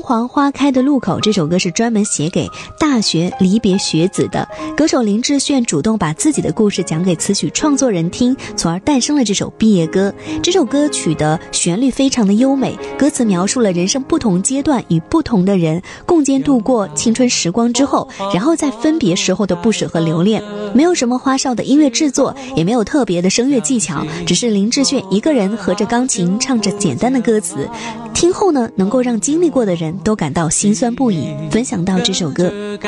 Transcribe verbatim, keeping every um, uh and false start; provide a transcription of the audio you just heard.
黄花开的路口这首歌是专门写给大学离别学子的，歌手林志炫主动把自己的故事讲给词曲创作人听，从而诞生了这首毕业歌。这首歌曲的旋律非常的优美，歌词描述了人生不同阶段与不同的人共间度过青春时光之后，然后在分别时候的不舍和留恋。没有什么花哨的音乐制作，也没有特别的声乐技巧，只是林志炫一个人和着钢琴唱着简单的歌词，听后呢能够让经历过的人都感到心酸不已。分享到这首歌。